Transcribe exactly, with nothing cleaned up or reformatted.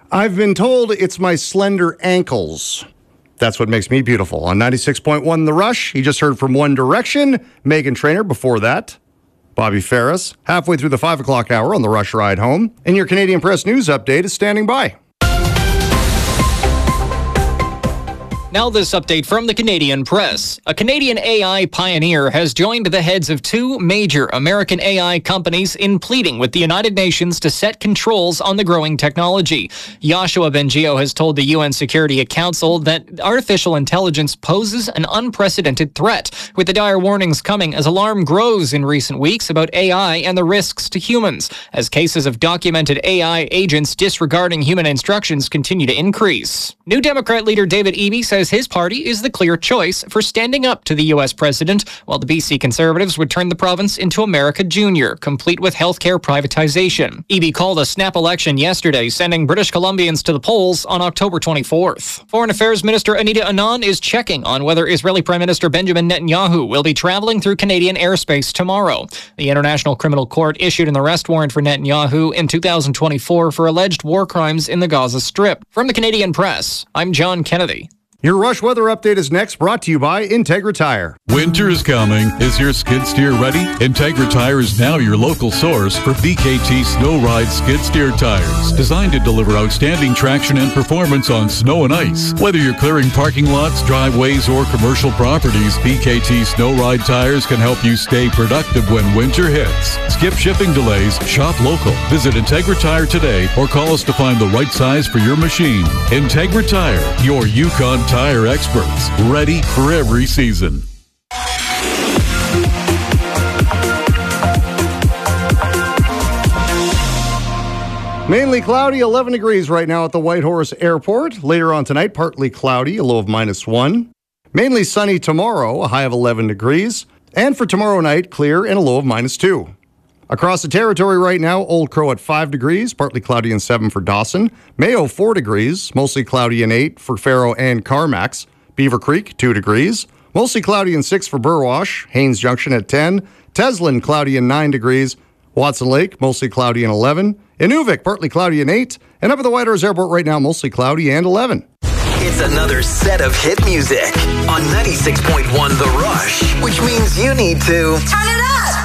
I've been told it's my slender ankles. That's what makes me beautiful. On ninety-six point one The Rush, you just heard from One Direction, Meghan Trainor before that, Bobby Ferris, halfway through the five o'clock hour on The Rush Ride Home. And your Canadian Press News update is standing by. Now this update from the Canadian Press. A Canadian A I pioneer has joined the heads of two major American A I companies in pleading with the United Nations to set controls on the growing technology. Yoshua Bengio has told the U N Security Council that artificial intelligence poses an unprecedented threat, with the dire warnings coming as alarm grows in recent weeks about A I and the risks to humans, as cases of documented A I agents disregarding human instructions continue to increase. New Democrat leader David Eby says his party is the clear choice for standing up to the U S president, while the B C Conservatives would turn the province into America Junior, complete with healthcare privatization. Eby called a snap election yesterday, sending British Columbians to the polls on October twenty-fourth. Foreign Affairs Minister Anita Anand is checking on whether Israeli Prime Minister Benjamin Netanyahu will be traveling through Canadian airspace tomorrow. The International Criminal Court issued an arrest warrant for Netanyahu in two thousand twenty-four for alleged war crimes in the Gaza Strip. From the Canadian Press, I'm John Kennedy. Your Rush Weather Update is next, brought to you by Integra Tire. Winter is coming. Is your skid steer ready? Integra Tire is now your local source for B K T Snow Ride skid steer tires, designed to deliver outstanding traction and performance on snow and ice. Whether you're clearing parking lots, driveways, or commercial properties, B K T Snow Ride tires can help you stay productive when winter hits. Skip shipping delays, shop local. Visit Integra Tire today or call us to find the right size for your machine. Integra Tire, your Yukon tire experts, ready for every season. Mainly cloudy, eleven degrees right now at the Whitehorse Airport. Later on tonight, partly cloudy, a low of minus one. Mainly sunny tomorrow, a high of eleven degrees. And for tomorrow night, clear and a low of minus two. Across the territory right now, Old Crow at five degrees, partly cloudy and seven for Dawson. Mayo, four degrees, mostly cloudy and eight for Faro and Carmacks. Beaver Creek, two degrees. Mostly cloudy and six for Burwash. Haines Junction at ten. Teslin, cloudy and nine degrees. Watson Lake, mostly cloudy and eleven. Inuvik, partly cloudy and eight. And up at the Whitehorse Airport right now, mostly cloudy and eleven. It's another set of hit music on ninety-six point one The Rush, which means you need to turn it up.